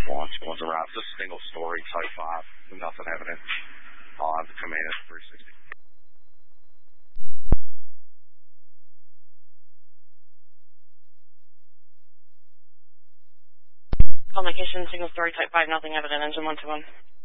One's around. Just single story, type 5, nothing evident on the command 360. Communication, single story, type 5, nothing evident, engine 121.